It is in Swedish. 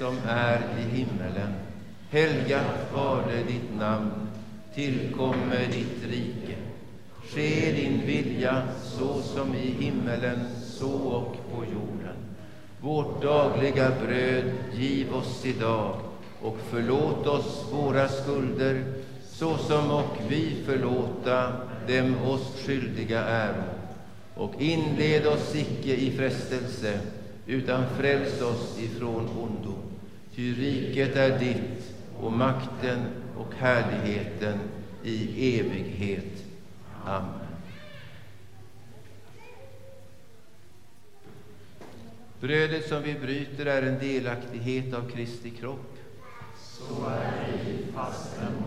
som är i himmelen. Helgat varde ditt namn, tillkommer ditt rike. Ske din vilja så som i himmelen, så och på jorden. Vårt dagliga bröd giv oss idag, och förlåt oss våra skulder, så som och vi förlåta dem oss skyldiga äro. Och inled oss icke i frestelse, utan fräls oss ifrån ondo. Ty riket är ditt, och makten och härligheten i evighet. Amen. Brödet som vi bryter är en delaktighet av Kristi kropp. Så är det i fasten